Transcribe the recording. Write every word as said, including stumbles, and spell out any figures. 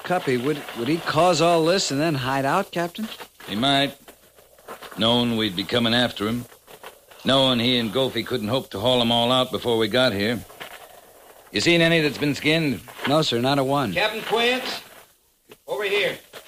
Cuppy, would, would he cause all this and then hide out, Captain? He might. Knowing we'd be coming after him. Knowing he and Gophie couldn't hope to haul them all out before we got here. You seen any that's been skinned? No, sir, not a one. Captain Quince, over here.